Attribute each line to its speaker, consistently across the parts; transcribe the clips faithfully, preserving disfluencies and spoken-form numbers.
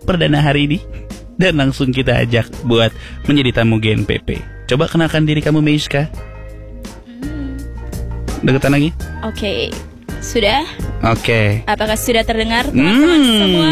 Speaker 1: perdana hari ini. Dan langsung kita ajak buat menjadi tamu G N P P. Coba kenalkan diri kamu, Meiska.
Speaker 2: Hmm.
Speaker 1: Deketan lagi.
Speaker 2: Oke, okay. Sudah?
Speaker 1: Oke. Okay.
Speaker 2: Apakah sudah terdengar teman-teman
Speaker 1: hmm.
Speaker 2: semua?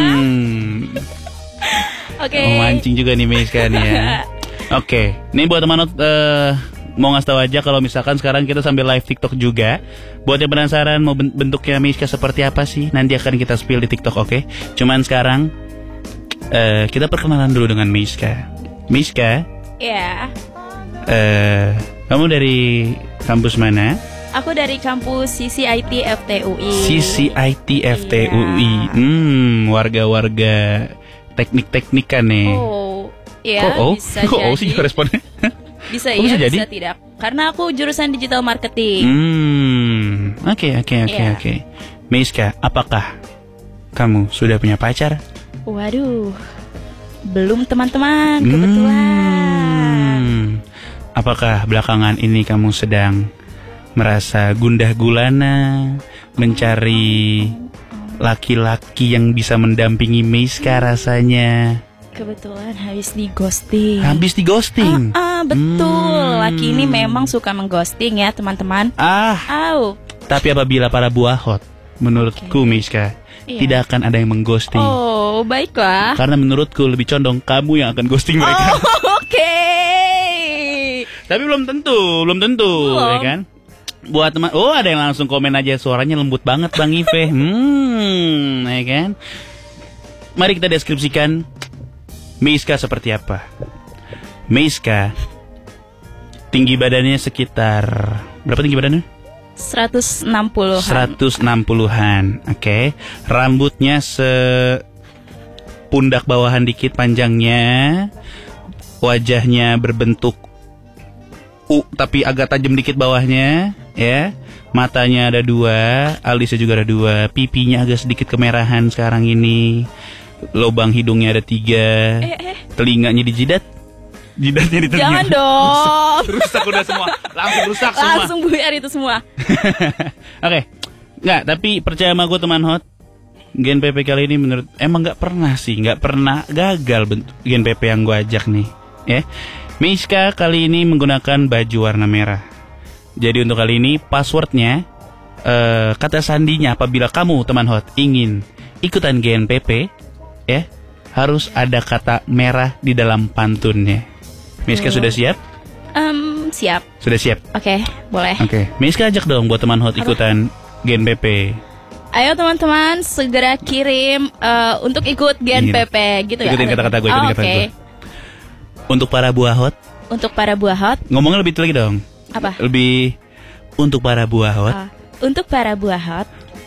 Speaker 2: Oke. Okay.
Speaker 1: Oh, mancing juga nih Meiska nih ya. Oke, okay. Ini buat teman uh, mau ngasih tahu aja kalau misalkan sekarang kita sambil live TikTok juga. Buat yang penasaran mau bentuknya Meiska seperti apa sih, nanti akan kita spill di TikTok, oke? Okay? Cuman sekarang uh, kita perkenalan dulu dengan Meiska. Meiska?
Speaker 2: Iya.
Speaker 1: Yeah. Uh, kamu dari kampus mana?
Speaker 2: Aku dari kampus C C I T F T U I.
Speaker 1: C C I T F T U I. Iya. Hmm, warga-warga teknik-teknik kan nih.
Speaker 2: Oh, iya.
Speaker 1: Kok oh?
Speaker 2: Bisa
Speaker 1: Kok
Speaker 2: jadi.
Speaker 1: oh sih responnya?
Speaker 2: Bisa
Speaker 1: oh,
Speaker 2: iya,
Speaker 1: bisa,
Speaker 2: bisa tidak. Karena aku jurusan digital marketing.
Speaker 1: Hmm, oke oke oke oke. Meiska, apakah kamu sudah punya pacar?
Speaker 2: Waduh, belum teman-teman, kebetulan.
Speaker 1: Hmm, apakah belakangan ini kamu sedang merasa gundah gulana, mencari laki-laki yang bisa mendampingi Meiska rasanya?
Speaker 2: Kebetulan habis di ghosting.
Speaker 1: Habis di ghosting?
Speaker 2: Ah, ah betul. Hmm. Laki ini memang suka mengghosting ya teman-teman.
Speaker 1: Ah.
Speaker 2: Au.
Speaker 1: Tapi apabila para buah hot, menurutku okay. Meiska, iya. tidak akan ada yang mengghosting.
Speaker 2: Oh, baiklah.
Speaker 1: Karena menurutku lebih condong kamu yang akan ghosting mereka.
Speaker 2: Oh, oke. Okay.
Speaker 1: Tapi belum tentu, belum tentu, belum. Ya kan? Buat teman, oh ada yang langsung komen aja, suaranya lembut banget Bang Ive. Hmm, ya kan? Mari kita deskripsikan Meiska seperti apa. Meiska tinggi badannya sekitar berapa tinggi badannya?
Speaker 2: seratus enam puluhan.
Speaker 1: seratus enam puluhan. Oke. Okay. Rambutnya sepundak bawahan dikit panjangnya. Wajahnya berbentuk U tapi agak tajam dikit bawahnya, ya. Matanya ada dua, alisnya juga ada dua, pipinya agak sedikit kemerahan sekarang ini. Lubang hidungnya ada tiga,
Speaker 2: eh, eh.
Speaker 1: telinganya dijidat, jidatnya di telinga.
Speaker 2: Jangan dong.
Speaker 1: Rusak, rusak udah semua, langsung rusak semua.
Speaker 2: Langsung buyar itu semua.
Speaker 1: Oke, okay. Nggak, tapi percaya sama gue teman hot, G N P P kali ini menurut emang nggak pernah sih, nggak pernah gagal bentuk G N P P yang gue ajak nih, ya. Meiska kali ini menggunakan baju warna merah. Jadi untuk kali ini passwordnya, uh, kata sandinya apabila kamu teman hot ingin ikutan G N P P, ya, harus ada kata merah di dalam pantunnya. Meiska oh. sudah siap?
Speaker 2: Um, siap.
Speaker 1: Sudah siap?
Speaker 2: Oke, okay, boleh.
Speaker 1: Oke, okay. Meiska ajak dong buat teman hot ikutan G N P P.
Speaker 2: Ayo teman-teman, segera kirim uh, untuk ikut G N P P, gitu ya?
Speaker 1: Ikutin kata-kata gue, ikutin
Speaker 2: oh,
Speaker 1: kata-kata
Speaker 2: okay.
Speaker 1: gue. Untuk para buah hot.
Speaker 2: Untuk para buah hot.
Speaker 1: Ngomongnya lebih lagi dong.
Speaker 2: Apa?
Speaker 1: Lebih untuk para buah hot.
Speaker 2: Uh, untuk para buah hot.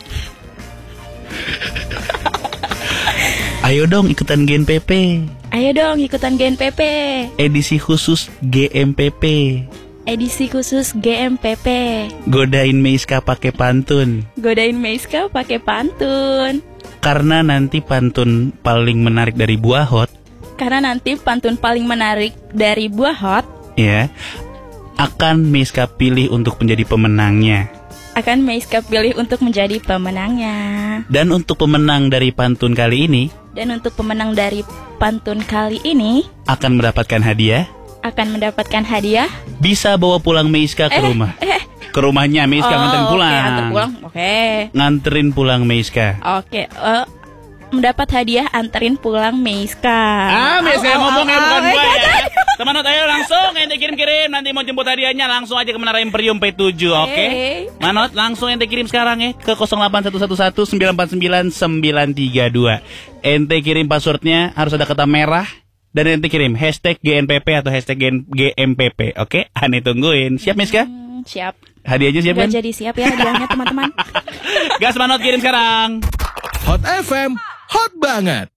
Speaker 1: Ayo dong ikutan G N P P.
Speaker 2: Ayo dong ikutan G N P P.
Speaker 1: Edisi khusus G M P P.
Speaker 2: Edisi khusus G M P P.
Speaker 1: Godain Meiska pakai pantun.
Speaker 2: Godain Meiska pakai pantun.
Speaker 1: Karena nanti pantun paling menarik dari buah hot.
Speaker 2: Karena nanti pantun paling menarik dari buah hot.
Speaker 1: Ya. Akan Meiska pilih untuk menjadi pemenangnya.
Speaker 2: Akan Meiska pilih untuk menjadi pemenangnya.
Speaker 1: Dan untuk pemenang dari pantun kali ini.
Speaker 2: Dan untuk pemenang dari pantun kali ini.
Speaker 1: Akan mendapatkan hadiah.
Speaker 2: Akan mendapatkan hadiah.
Speaker 1: Bisa bawa pulang Meiska ke
Speaker 2: eh,
Speaker 1: rumah.
Speaker 2: Eh.
Speaker 1: Ke rumahnya Meiska
Speaker 2: oh,
Speaker 1: nganterin pulang.
Speaker 2: Oke, okay, antar pulang. Oke. Okay.
Speaker 1: Nganterin pulang Meiska.
Speaker 2: Oke. Okay, uh, mendapat hadiah anterin pulang Meiska.
Speaker 1: Ah, Meiska oh, ngomong oh, ya, bukan oh, gue ya. Teman-teman, ayo langsung ente kirim-kirim. Nanti mau jemput hadiahnya langsung aja ke Menara Imperium P tujuh, oke? Okay? Hey. Manot, langsung ente kirim sekarang ya ke nol delapan satu satu satu sembilan empat sembilan sembilan tiga dua. Ente kirim passwordnya harus ada kata merah. Dan ente kirim hashtag G N P P atau hashtag G M P P, oke? Okay? Ane tungguin. Siap, Meiska?
Speaker 2: Hmm, siap.
Speaker 1: Hadiahnya siap kan?
Speaker 2: Udah jadi siap ya hadiahnya teman-teman.
Speaker 1: Gas Manot, kirim sekarang.
Speaker 3: Hot F M, hot banget.